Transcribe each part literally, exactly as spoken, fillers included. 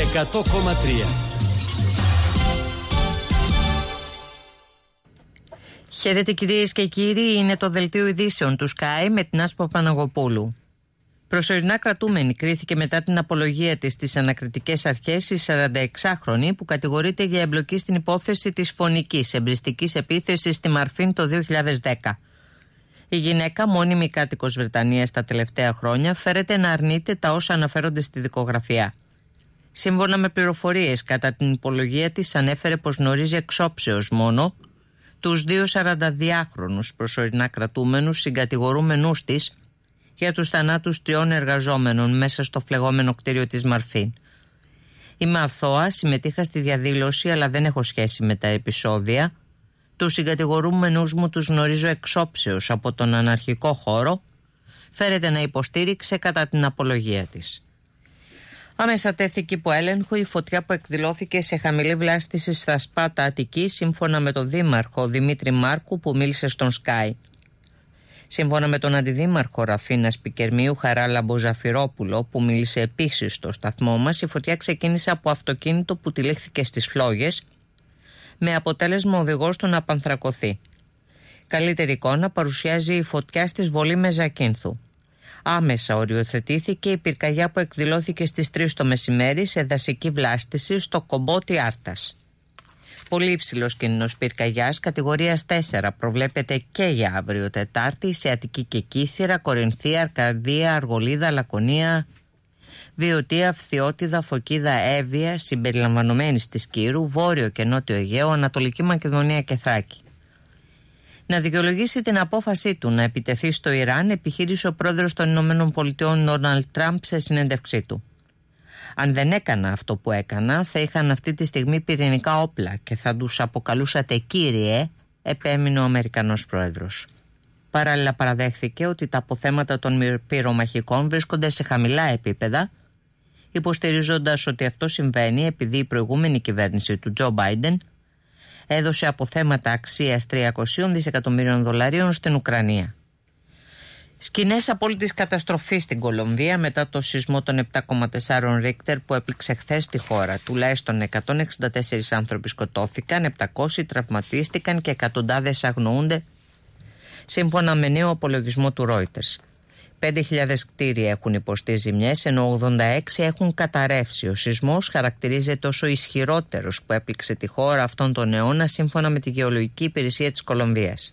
εκατό κόμμα τρία. Χαίρετε κυρίες και κύριοι, είναι το δελτίο ειδήσεων του Sky με την Άσπα Παναγοπούλου. Προσωρινά κρατούμενη κρίθηκε μετά την απολογία της στις ανακριτικές αρχές η σαρανταεξάχρονη που κατηγορείται για εμπλοκή στην υπόθεση της φωνικής εμπριστικής επίθεσης στη Μαρφίν το δύο χιλιάδες δέκα. Η γυναίκα, μόνιμη κάτοικος Βρετανίας τα τελευταία χρόνια, φέρεται να αρνείται τα όσα αναφέρονται στη δικογραφία. Σύμφωνα με πληροφορίες, κατά την υπολογία της ανέφερε πως γνωρίζει εξόψεως μόνο τους δύο σαρανταδυάχρονους προσωρινά κρατούμενους συγκατηγορούμενους της για τους θανάτους τριών εργαζόμενων μέσα στο φλεγόμενο κτίριο της Μαρφίν. Είμαι αθώα, συμμετείχα στη διαδήλωση αλλά δεν έχω σχέση με τα επεισόδια. Τους συγκατηγορούμενους μου τους γνωρίζω εξόψεως από τον αναρχικό χώρο, φέρεται να υποστήριξε κατά την απολογία της. Άμεσα τέθηκε υπό έλεγχο η φωτιά που εκδηλώθηκε σε χαμηλή βλάστηση στα Σπάτα Αττική, σύμφωνα με τον δήμαρχο Δημήτρη Μάρκου που μίλησε στον Sky. Σύμφωνα με τον αντιδήμαρχο Ραφίνας Πικερμίου Χαράλαμπο Ζαφυρόπουλο που μίλησε επίσης στο σταθμό μας, η φωτιά ξεκίνησε από αυτοκίνητο που τυλίχθηκε στις φλόγες με αποτέλεσμα ο οδηγός του να απανθρακωθεί. Καλύτερη εικόνα παρουσιάζει η φωτιά στη Βολή Μεζακίνθου. Άμεσα οριοθετήθηκε η πυρκαγιά που εκδηλώθηκε στις τρεις το μεσημέρι σε δασική βλάστηση στο Κομπότι Άρτας. Πολύ υψηλός κίνδυνος πυρκαγιάς κατηγορίας τέσσερα προβλέπεται και για αύριο Τετάρτη σε Αττική και Κύθυρα, Κορινθία, Αρκαδία, Αργολίδα, Λακωνία, Βιωτία, Φθιώτιδα, Φωκίδα, Εύβοια, συμπεριλαμβανομένης της Κύρου, Βόρειο και Νότιο Αιγαίο, Ανατολική Μακεδονία και Θράκη. Να δικαιολογήσει την απόφασή του να επιτεθεί στο Ιράν, επιχείρησε ο πρόεδρος των Ηνωμένων Πολιτειών Ντόναλντ Τραμπ σε συνέντευξή του. Αν δεν έκανα αυτό που έκανα, θα είχαν αυτή τη στιγμή πυρηνικά όπλα και θα τους αποκαλούσατε κύριε, επέμεινε ο Αμερικανός πρόεδρος. Παράλληλα παραδέχθηκε ότι τα αποθέματα των πυρομαχικών βρίσκονται σε χαμηλά επίπεδα, υποστηρίζοντας ότι αυτό συμβαίνει επειδή η προηγούμενη κυβέρνηση του Τζο Μπάιντεν έδωσε αποθέματα αξίας τριακόσια δισεκατομμύριων δολαρίων στην Ουκρανία. Σκηνές απόλυτης καταστροφής στην Κολομβία μετά το σεισμό των επτά κόμμα τέσσερα Ρίκτερ που έπληξε χθες τη χώρα. Τουλάχιστον εκατόν εξήντα τέσσερις άνθρωποι σκοτώθηκαν, επτακόσιοι τραυματίστηκαν και εκατοντάδες αγνοούνται, σύμφωνα με νέο απολογισμό του Reuters. πέντε χιλιάδες κτίρια έχουν υποστεί ζημιές, ενώ ογδόντα έξι έχουν καταρρεύσει. Ο σεισμός χαρακτηρίζεται ως ο ισχυρότερος που έπληξε τη χώρα αυτόν τον αιώνα, σύμφωνα με τη Γεωλογική Υπηρεσία της Κολομβίας.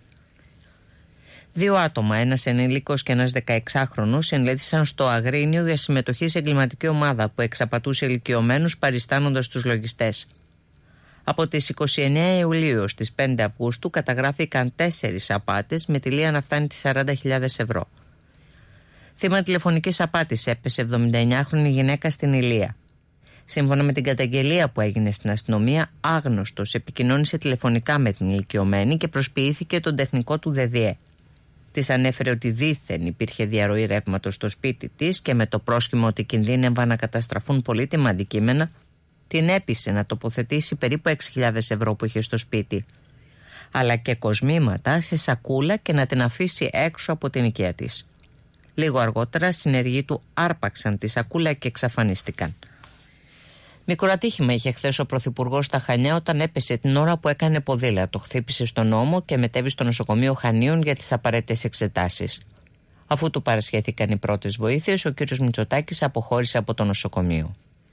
Δύο άτομα, ένας ενήλικος και ένας δεκαεξάχρονος, ενλέθησαν στο Αγρίνιο για συμμετοχή σε εγκληματική ομάδα που εξαπατούσε ηλικιωμένους παριστάνοντας τους λογιστές. Από τις είκοσι εννέα Ιουλίου στις πέντε Αυγούστου καταγράφηκαν τέσσερις απάτες με τελεία να φτάνει τις σαράντα χιλιάδες ευρώ. Θύμα τηλεφωνικής απάτης έπεσε εβδομηνταεννιάχρονη γυναίκα στην Ηλία. Σύμφωνα με την καταγγελία που έγινε στην αστυνομία, άγνωστος επικοινώνησε τηλεφωνικά με την ηλικιωμένη και προσποιήθηκε τον τεχνικό του ΔΕΔΙΕ. Της ανέφερε ότι δήθεν υπήρχε διαρροή ρεύματος στο σπίτι της και με το πρόσχημα ότι κινδύνευαν να καταστραφούν πολύτιμα αντικείμενα, την έπεισε να τοποθετήσει περίπου έξι χιλιάδες ευρώ που είχε στο σπίτι, αλλά και κοσμήματα σε σακούλα και να την αφήσει έξω από την οικία της. Λίγο αργότερα, συνεργοί του άρπαξαν τη σακούλα και εξαφανίστηκαν. Μικρό ατύχημα είχε χθες ο Πρωθυπουργός στα Χανιά όταν έπεσε την ώρα που έκανε ποδήλατο. Χτύπησε στον ώμο και μετέβη στο νοσοκομείο Χανίων για τις απαραίτητες εξετάσεις. Αφού του παρασχέθηκαν οι πρώτες βοήθειες, ο κ. Μητσοτάκης αποχώρησε από το νοσοκομείο.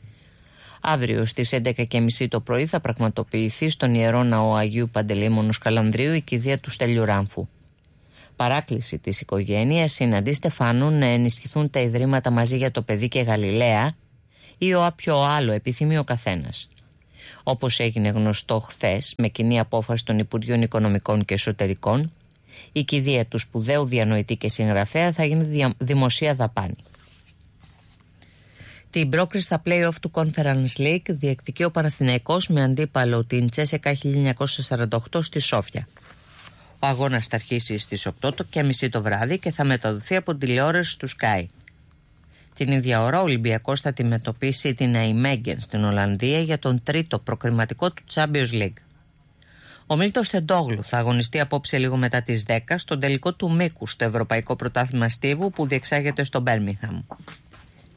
Αύριο στις έντεκα και μισή το πρωί θα πραγματοποιηθεί στον Ιερό Ναό Αγίου Παντελεήμονος Καλανδρίου η κηδεία του Στέλιου Ράμφου. Παράκληση της οικογένειας είναι αντί Στεφάνου να ενισχυθούν τα ιδρύματα Μαζί για το Παιδί και Γαλιλαία ή όποιο άλλο επιθυμεί ο καθένας. Όπως έγινε γνωστό χθες με κοινή απόφαση των Υπουργείων Οικονομικών και Εσωτερικών, η κηδεία του σπουδαίου διανοητή και συγγραφέα θα γίνει δια... δημοσία δαπάνη. Την πρόκριση στα play-off του Conference League διεκδικεί ο Παναθηναϊκός με αντίπαλο την Τσέσεκα χίλια εννιακόσια σαράντα οκτώ στη Σόφια. Ο αγώνας θα αρχίσει στις οκτώ και μισή το βράδυ και θα μεταδοθεί από την τηλεόραση του Sky. Την ίδια ώρα ο Ολυμπιακός θα αντιμετωπίσει την Αϊμέγγεν στην Ολλανδία για τον τρίτο προκριματικό του Champions League. Ο Μίλτος Τεντόγλου θα αγωνιστεί απόψε λίγο μετά τις δέκα στον τελικό του μήκου στο Ευρωπαϊκό Πρωτάθλημα Στίβου που διεξάγεται στο Μπέρμιγχαμ.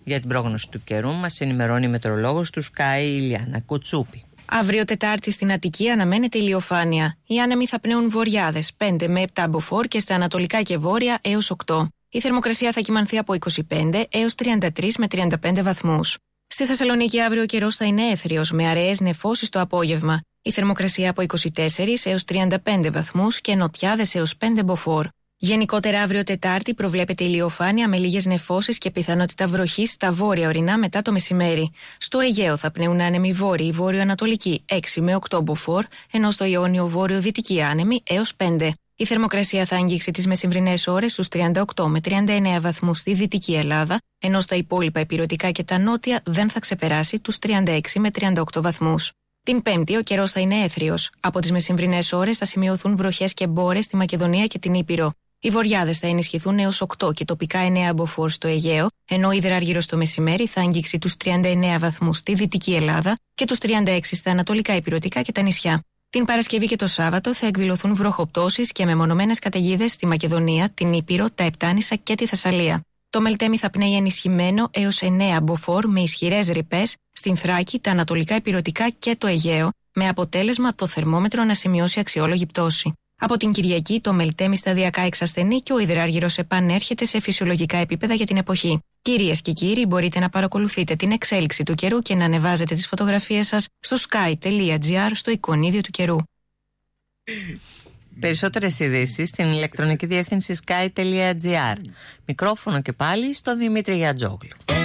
Για την πρόγνωση του καιρού μας ενημερώνει η μετεωρολόγος του Sky, η Ηλιάνα Κουτσούπη. Αύριο Τετάρτη στην Αττική αναμένεται ηλιοφάνεια. Οι άνεμοι θα πνέουν βορειάδες πέντε με επτά μποφόρ και στα ανατολικά και βόρεια έως οκτώ. Η θερμοκρασία θα κυμανθεί από είκοσι πέντε έως τριάντα τρεις με τριάντα πέντε βαθμούς. Στη Θεσσαλονίκη αύριο ο καιρός θα είναι έθριος με αραιές νεφώσεις το απόγευμα. Η θερμοκρασία από είκοσι τέσσερα έως τριάντα πέντε βαθμούς και νοτιάδες έως πέντε μποφόρ. Γενικότερα αύριο Τετάρτη προβλέπεται ηλιοφάνεια με λίγες νεφώσεις και πιθανότητα βροχής στα βόρεια ορεινά μετά το μεσημέρι. Στο Αιγαίο θα πνέουν άνεμοι βόρειοι βόρειο-ανατολικοί έξι με οκτώ μποφόρ, ενώ στο Ιόνιο βόρειο-δυτικοί άνεμοι έως πέντε. Η θερμοκρασία θα αγγίξει τις μεσημβρινές ώρες στους τριάντα οκτώ με τριάντα εννέα βαθμούς στη Δυτική Ελλάδα, ενώ στα υπόλοιπα ηπειρωτικά και τα νότια δεν θα ξεπεράσει τους τριάντα έξι με τριάντα οκτώ βαθμούς. Την Πέμπτη ο καιρός θα είναι έθριος. Από τις μεσημβρινές ώρες θα σημειωθούν βροχές και μπόρες στη Μακεδονία και την Ήπειρο. Οι βορειάδες θα ενισχυθούν έως οκτώ και τοπικά εννέα μποφόρ στο Αιγαίο, ενώ η υδράργυρος το μεσημέρι θα αγγίξει τους τριάντα εννέα βαθμούς στη Δυτική Ελλάδα και τους τριάντα έξι στα ανατολικά ηπειρωτικά και τα νησιά. Την Παρασκευή και το Σάββατο θα εκδηλωθούν βροχοπτώσεις και μεμονωμένες καταιγίδες στη Μακεδονία, την Ήπειρο, τα Επτάνησα και τη Θεσσαλία. Το Μελτέμι θα πνέει ενισχυμένο έως εννέα μποφόρ με ισχυρές ρηπές στην Θράκη, τα ανατολικά ηπειρωτικά και το Αιγαίο, με αποτέλεσμα το θερμόμετρο να σημειώσει αξιόλογη πτώση. Από την Κυριακή το Μελτέμι σταδιακά εξασθενεί και ο υδράργυρος επανέρχεται σε φυσιολογικά επίπεδα για την εποχή. Κυρίες και κύριοι, μπορείτε να παρακολουθείτε την εξέλιξη του καιρού και να ανεβάζετε τις φωτογραφίες σας στο sky.gr στο εικονίδιο του καιρού. Περισσότερες ειδήσεις στην ηλεκτρονική διεύθυνση sky.gr. Μικρόφωνο και πάλι στο Δημήτρη Γιατζόγλου.